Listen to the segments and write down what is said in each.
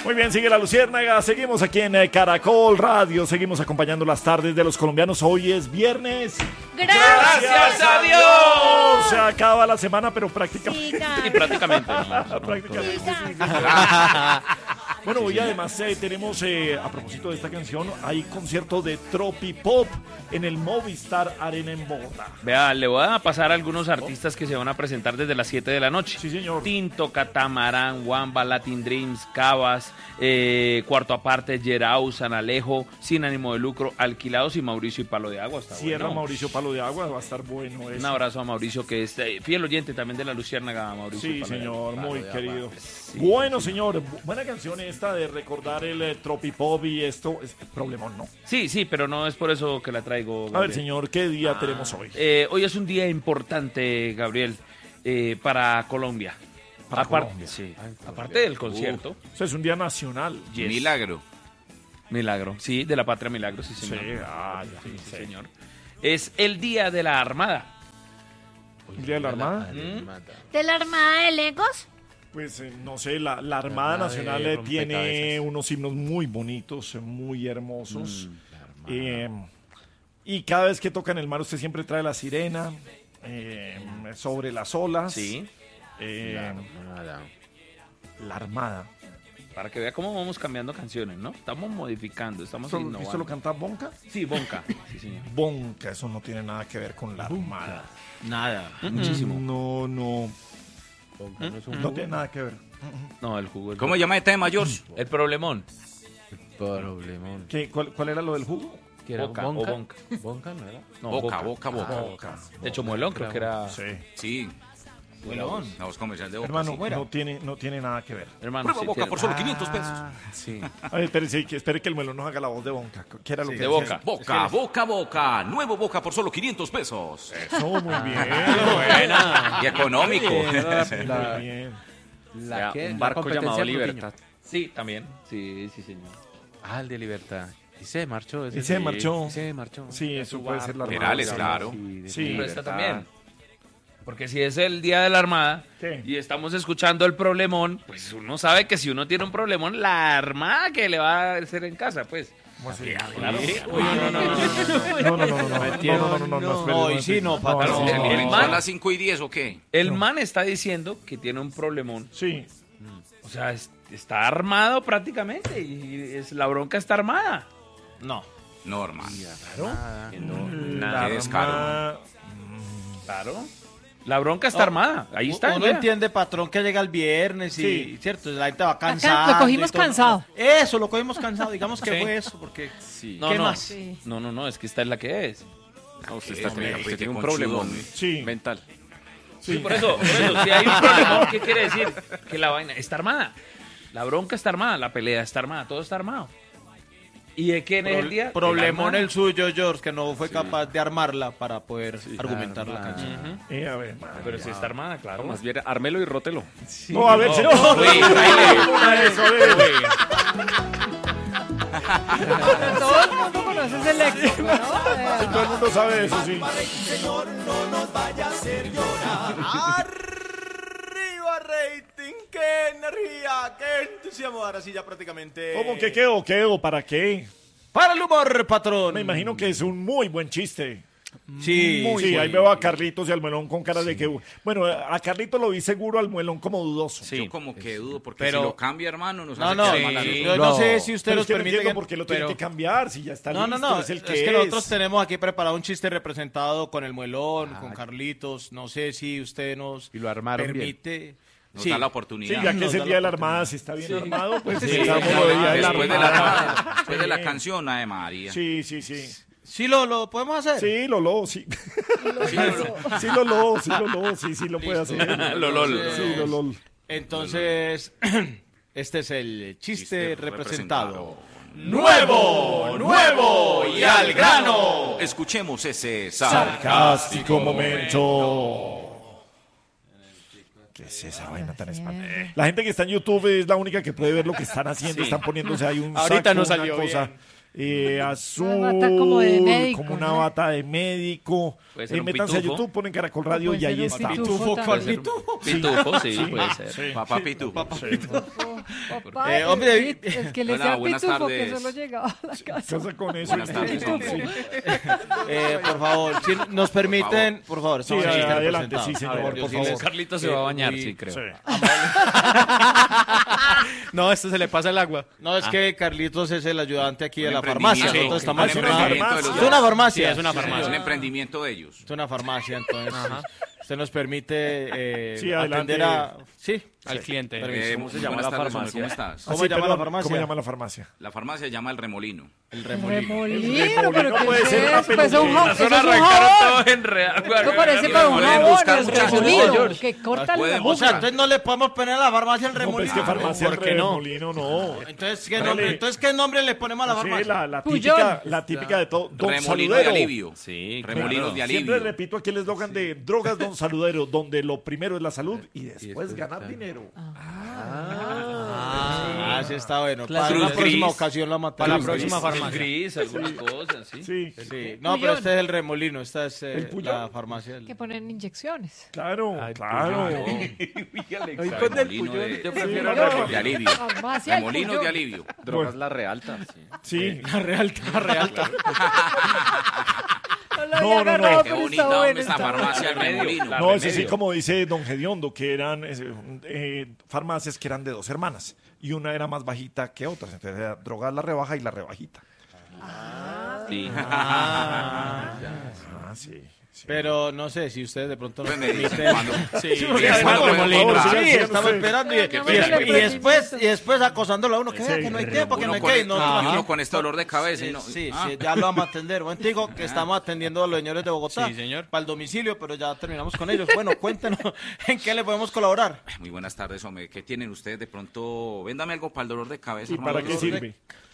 Muy bien, sigue la Luciérnaga. Seguimos aquí en Caracol Radio. Seguimos acompañando las tardes de los colombianos. Hoy es viernes. ¡Gracias a Dios! Se acaba la semana, pero prácticamente. Sí, prácticamente. Prácticamente. Bueno, hoy además tenemos, a propósito de esta canción, hay concierto de Tropipop en el Movistar Arena en Bogotá. Vea, le voy a pasar a algunos artistas que se van a presentar desde las 7 de la noche. Sí, señor. Tinto, Catamarán, Wamba, Latin Dreams, Cabas, Cuarto Aparte, Yerau, San Alejo, Sin Ánimo de Lucro, Alquilados y Mauricio y Palo de Agua. Está Cierra bueno. Mauricio Palo de Agua, va a estar bueno eso. Un abrazo a Mauricio, que es fiel oyente también de la Luciérnaga, Mauricio. Sí, Palo de señor, Agua. muy Palo de querido. Agua. Sí, Bueno, sí. señor, buena canción esta de recordar el Tropipop y esto. Es problemón, ¿no? Sí, pero no es por eso que la traigo, A ver, Gabriel. señor, ¿qué día tenemos hoy? Hoy es un día importante, Gabriel, para Colombia. Para Colombia. Sí, aparte del concierto. Eso es un día nacional. Yes. Milagro, sí, de la patria Milagro, sí, señor. ya, Sí, señor. Es el Día de la Armada. ¿El día de la Armada? ¿De la Armada de Legos? Pues no sé, la Armada Nacional tiene unos himnos muy bonitos, muy hermosos. Y cada vez que toca en el mar, usted siempre trae la sirena sobre las olas. Sí. La Armada. Para que vea cómo vamos cambiando canciones, ¿no? Estamos modificando, estamos innovando. ¿Esto lo canta Bonca? Sí, Bonca. Sí, señor. Bonca, eso no tiene nada que ver con la Armada. Nada, muchísimo. No tiene nada que ver. No, el jugo. ¿Cómo llama este tema, George? El problemón. Problemón. ¿Cuál era lo del jugo? ¿Qué era? Boca, ¿Bonca? o Bonca. ¿Bonca no era? No, Boca. Boca. De hecho, Muelón creo que era. Sí. Sí. Muelón. La voz comercial de Boca. Hermano, sí. no tiene nada que ver. Hermano, Prueba sí, Boca tiene- por solo 500 pesos. Sí. A ver, espere que el Muelo nos haga la voz de Bonca. ¿Qué era lo que de decía? Boca. Boca. Nuevo Boca por solo 500 pesos. Eso, muy bien. Buena. Y económico. Muy bien. ¿La qué? Un La barco competencia llamado Rufiño. Libertad. Sí, también. Sí, señor. Ah, el de Libertad. Y se marchó. ese Y se sí. marchó. Y se marchó. Sí, eso puede ser la Armada. Perales, claro. Sí. Pero esta también. Porque si es el Día de la Armada ¿Qué? y estamos escuchando el problemón, pues uno sabe que si uno tiene un problemón, la armada que le va a hacer en casa, pues. ¿Cómo así? Claro. No, y sí, no, patrón. No, el ¿A man- las 5:10 o qué? El man está diciendo que tiene un problemón. Sí. O sea, está armado prácticamente y la bronca está armada. No. No, hermano. La Qué descaro. Armada- Claro. La bronca está armada. Ahí está. Uno vea. entiende, patrón, que llega el viernes y, Sí. cierto, la gente va cansada. Lo cogimos cansado. Eso, lo cogimos cansado. Digamos que Sí. fue eso, porque... No, ¿Qué no. más? Sí. No, es que esta es la que es. Usted tiene un conchudo, problema hombre. Sí. mental. Sí, por eso, si hay un problemón, ¿qué quiere decir? Que la vaina está armada. La bronca está armada, la pelea está armada, todo está armado. ¿Y de quién es el día? Problemón El el suyo, George, que no fue capaz de armarla para poder argumentar la canción. Ujú. A ver, madre. Pero si está armada, claro. Más bien, ármelo y rótelo. No, a ver, señor. Uy, baile. Una de eso, a ver. Todo el mundo conoce ese léxico, ¿no? Sí, todo el mundo sabe eso, sí. ¡Arriba, rating! ¡Qué energía! ¡Qué entusiasmo! Ahora sí, ya prácticamente... ¿Cómo que qué o qué o para qué? ¡Para el humor, patrón! Me imagino que es un muy buen chiste. Sí, Sí, ahí veo a Carlitos y al Muelón con cara de que... Bueno, a Carlitos lo vi seguro, al Muelón como dudoso. Yo como que dudo, porque Pero- si lo cambia, hermano, nos No, hace no, quedar mal a nosotros. yo no sé si usted Pero nos es que no permite... entiendo por qué lo tiene pero- que cambiar, si ya está No, listo, no, no, es el es que que nosotros tenemos aquí preparado un chiste representado con el Muelón, con Carlitos. No sé si usted nos Y lo armaron permite... Nos Sí. da la Sí, oportunidad. ya que Nos es el da Día la de la Armada, si está bien armado, pues Sí, empezamos ya, lo de Día de la Después de la, Armada. después de la canción, Ave María. Sí, sí, sí. Sí, lo podemos hacer. Sí, Lolo, sí. Sí, Lolo, sí, lo puede hacer. Lolol. Sí, Lolo. Entonces, este es el chiste representado. ¡Nuevo y al grano! Escuchemos ese Sarcástico momento. ¿Qué es esa vaina tan espantosa? La gente que está en YouTube es la única que puede ver lo que están haciendo. Están poniéndose ahí un Ahorita saco, no una salió cosa. bien. azul, Una bata como de médico, como una ¿no? bata de médico. Puede ser un Métanse a pitufo. YouTube, ponen Caracol Radio Puede y ahí ser un está. pitufo Puede también. ser pitufo, sí, puede ser. Sí. Papá Pitu. Papá, hombre, el que le hola, decía buenas pitufo que tardes. solo llegaba a la casa. Casa con eso. Buenas tardes, hombre. Por favor, si nos permiten, por favor, Sí, estamos en chiste adelante, representado. sí, señor, A ver, por yo sí favor. les- Carlitos se va a bañar, muy- sí, creo. Sí. No, esto se le pasa el agua. No, es que Carlitos es el ayudante aquí de Un la farmacia. emprendimiento, Nosotros estamos un en una emprendimiento de los Es una dos. farmacia. Sí, es una Sí, farmacia. Es un emprendimiento de ellos. Es una farmacia, entonces usted nos permite Sí, adelante. atender a... Sí, Al cliente. ¿Cómo se llama la la farmacia? farmacia? ¿Cómo estás? ¿Cómo Sí, llama perdón, la farmacia? ¿Cómo llama la farmacia? La farmacia se llama El Remolino. el Remolino, remolino pero puede ¿qué ser es una eso? Pues un peluquería. jabón, eso es un arrancaron jabón. todos en real. Esto parece para un Pueden jabón, buscar el muchachos remolino, George. que corta Pueden la O boca. sea, entonces no le podemos poner a la farmacia el No, pues remolino. que farmacia ¿por qué no? remolino, no. Entonces, Dale. ¿qué nombre le ponemos a la Sí, farmacia? la Puyol. típica de todo. Don Remolino de Saludero. alivio. Sí, Remolinos de Siempre alivio. repito aquí el eslogan de Drogas Don Saludero, donde lo primero es la salud y después ganar dinero. Ah, sí está bueno. Claro. Para la Cruz próxima gris. ocasión la matamos. Para la próxima farmacia. Gris, algunas cosas, sí. Sí, Sí. No, pero este es el remolino, esta es ¿El Puyol? la farmacia. del- Que ponen inyecciones. claro, claro. Remolino de- Yo prefiero Sí, remolino. de alivio. Farmacia del Remolinos Puyol. de alivio. Drogas la realta. Sí, La realta. No lo No, había no, no. agarrado, Qué pero bonita está onda bueno, esa está bueno. farmacia El Remolino. no, es así remedio. como dice Don Gediondo, que eran farmacias que eran de dos hermanas y una era más bajita que otras. Entonces era Drogas la rebaja y la rebajita. Sí. Ah, sí. Pero no sé si ustedes de pronto nos Pues me dicen permiten. cuando- Sí, porque sí, cuando por remolino. favor, Sigan, sí, sigan estamos ustedes. esperando y, No, no, no, y después acosándolo a uno que vea que no hay tiempo, que no Uno hay con, que no, uno con este dolor de cabeza. Y no, Sí, ah, sí, ya lo vamos a atender. Bueno, digo que estamos atendiendo a los señores de Bogotá. Sí, señor. Para el domicilio, pero ya terminamos con ellos. Bueno, cuéntenos en qué le podemos colaborar. Muy buenas tardes, hombre. ¿Qué tienen ustedes? De pronto, véndame algo para el dolor de cabeza. ¿Y hermano. para qué Dolor de- sirve?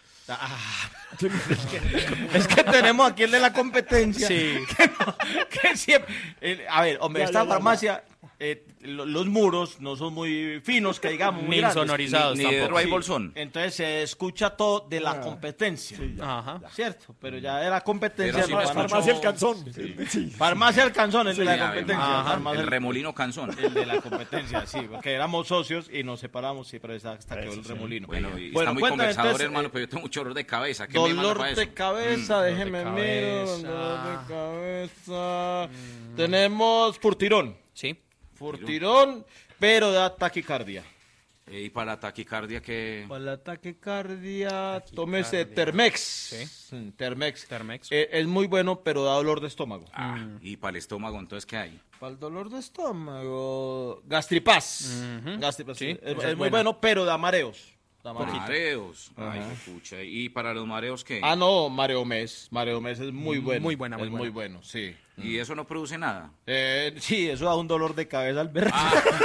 Es que tenemos aquí el de la competencia. Sí. Que siempre. A ver, hombre, Ya, esta ya, ya, ya. farmacia, los muros no son muy finos, que digamos, muy Ni grandes. insonorizados Ni de tampoco. Roy Sí. Bolsón. Entonces se escucha todo de la competencia. Ajá. ¿Cierto? Pero ya de la competencia. Pero sí, no me van a- escucho- Farmacia El Canzón. Sí. Farmacia El Canzón, el de la Sí, competencia. Ajá, Farmacia el remolino canzón. el de la competencia, sí, porque éramos socios y nos separamos, sí, pero hasta quedó el remolino. Bueno, y Bueno, está muy cuéntame, conversador, entonces, hermano, pero yo tengo mucho dolor de cabeza. ¿Qué me manda Dolor para de eso? cabeza, déjeme dolor ver. de cabeza. Dolor de cabeza. Tenemos furtirón. Sí. Furtirón, pero da taquicardia. Y para la taquicardia, que Para la taquicardia, tómese Termex. Termex. Termex. Es muy bueno, pero da dolor de estómago. Y para el estómago, entonces, ¿qué hay? Para el dolor de estómago, Gastripaz. Gastripaz, Sí, es esa es muy buena. bueno, pero da mareos. Da mareos. Mareos. Ay, pucha. ¿Y para los mareos qué? Ah, no, Mareomés. Mareomés es muy bueno. Muy buena, muy es buena. muy bueno, sí. ¿Y eso no produce nada? Sí, eso da un dolor de cabeza al ver.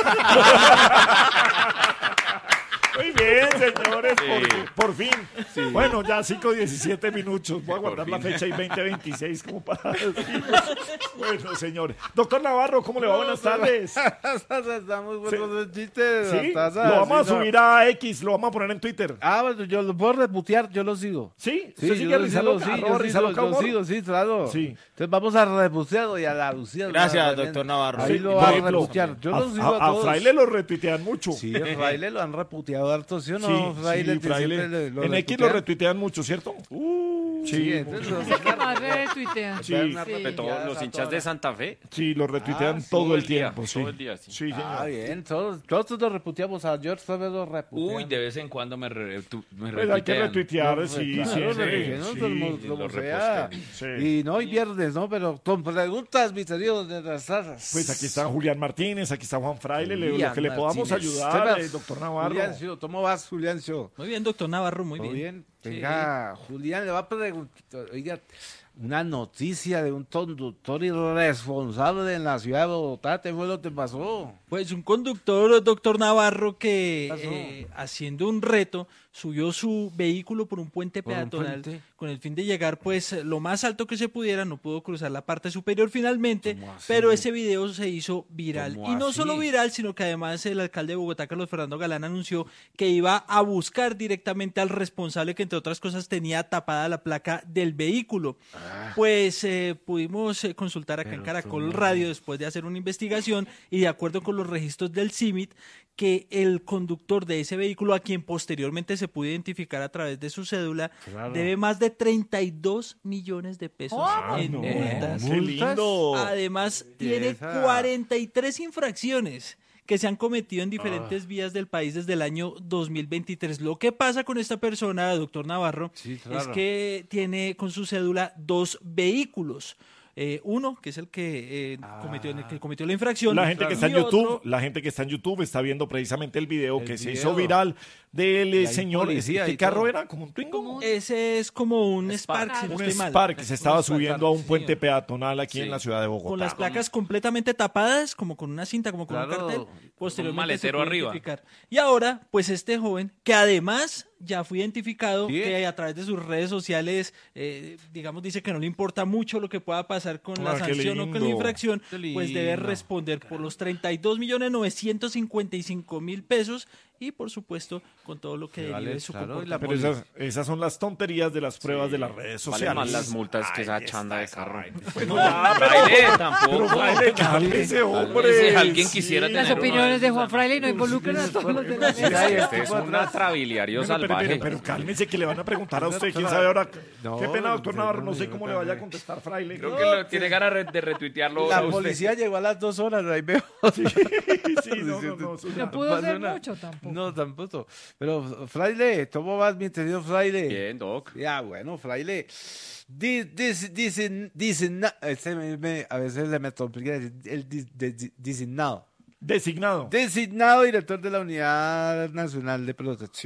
Muy bien, señores, por fin. Bueno, ya 5:17 minutos. Voy a guardar la fecha y 2026 como para decir. Bueno, señores. Doctor Navarro, ¿cómo le va? Buenas tardes. Está muy bueno ese chiste. Sí, Taza, lo vamos a sí, no. subir a X, lo vamos a poner en Twitter. Ah, bueno, yo lo puedo reputear, yo lo sigo. ¿Sí? Sí, ¿Usted yo sigue a lo Rizalo? sigo, sí, Arroba yo Rizalo sigo, yo Cowboy. sigo, sí, claro. Sí. Entonces vamos a reputearlo y a la Lucía. Gracias, también. doctor Navarro. Ahí Sí, lo por va a ejemplo, reputear. Yo lo sigo a, a todos. Fraile lo retuitean mucho. Sí, a Fraile lo han reputeado harto, ¿sí o no? Sí, Fraile, sí, que Fraile. siempre lo En X reputean. lo retuitean mucho, ¿cierto? Sí, Sí, entonces lo- Es el que más retuitea. Sí. una Sí. repeteada Los a hinchas toda de la- Santa Fe. sí, lo retuitean Ah, sí, todo el día, tiempo. Sí, todo el día, sí. Sí, Ah, señor. bien, todos lo reputeamos a George Soros lo reputean. Uy, de vez en cuando me Pues hay que retuitean. retuitear, sí, Claro, sí, reputean, sí, como lo sea. Sí. Y no, y viernes, ¿no? Pero con preguntas, mis queridos de las tazas. Pues aquí está Julián Martínez, aquí está Juan Fraile, lo Julián que le podamos Martínez. ayudar, Sebas, doctor Navarro. Juliancio, ¿cómo vas, Juliancio? Muy bien, doctor Navarro, muy Muy bien. bien. Venga, Julián le va a preguntar, oiga, una noticia de un conductor irresponsable en la ciudad de Bogotá. ¿Qué fue lo que pasó? Pues un conductor, doctor Navarro, ¿Qué que haciendo un reto subió su vehículo por un puente ¿Por un peatonal puente? con el fin de llegar pues lo más alto que se pudiera, no pudo cruzar la parte superior finalmente, ¿Cómo así? pero ese video se hizo viral. ¿Cómo Y no así? solo viral, sino que además el alcalde de Bogotá, Carlos Fernando Galán, anunció que iba a buscar directamente al responsable que entre otras cosas tenía tapada la placa del vehículo. Pues pudimos consultar acá en Pero Caracol ¿cómo? Radio después de hacer una investigación y de acuerdo con los registros del CIMIT, que el conductor de ese vehículo, a quien posteriormente se pudo identificar a través de su cédula, Claro. debe más de 32 millones de pesos en no, multas. qué lindo. Además, tiene Belleza. 43 infracciones que se han cometido en diferentes vías del país desde el año 2023. Lo que pasa con esta persona, doctor Navarro, Sí, claro. es que tiene con su cédula 2 vehículos. Uno, que es el que en el que cometió la infracción. La gente que está en y otro- YouTube, la gente que está en YouTube está viendo precisamente el video El que se video. hizo viral del Y hay señor. policía ¿Qué y carro todo. era? ¿Como un Twingo? Ese es como un Spark, si no Un estoy mal. Spark que se estaba Un Spark, subiendo a un sí, puente señor. peatonal aquí en Sí. la ciudad de Bogotá. Con las placas completamente tapadas, como con una cinta, como con Claro. un cartel. Posteriormente Un maletero se pudo arriba. identificar. Y ahora, pues este joven, que además ya fue identificado, ¿Sí? que a través de sus redes sociales, digamos, dice que no le importa mucho lo que pueda pasar con la Ah, qué sanción o con la lindo. infracción, Qué pues debe lindo. responder por los 32.955.000 pesos y, por supuesto, con todo lo que Sí, vale, derive de su claro, y comportamiento. Pero esas son las tonterías de las pruebas de las redes Valen sociales. más las multas que esa Ahí chanda está de carro. Bueno, ya, Fraile, pero tampoco. Fraile, cálmese, hombre. Si alguien quisiera Sí. tener Pues uno Las de opiniones de esos, Juan Fraile no involucran a todos los de la Sí, mesa. ahí Este es estuvo un atrás. atrabiliario Bueno, salvaje. pero cálmese que le van a preguntar a usted. ¿Quién Claro. sabe ahora? No, Qué pena, doctor no, Navarro. No sé no, cómo no, le vaya a no. contestar Fraile. Creo que tiene ganas de retuitearlo. a La usted. policía llegó a las 2 horas, ahí veo. Sí, no, eso ya. No pudo hacer Pasó mucho tampoco. No, tampoco. Pero, Fraile, ¿cómo vas, mi querido Fraile? Bien, Doc. Ya, bueno, Fraile. Dicen, a veces le me complica decir el designado. Designado. Designado director de la Unidad Nacional de Protección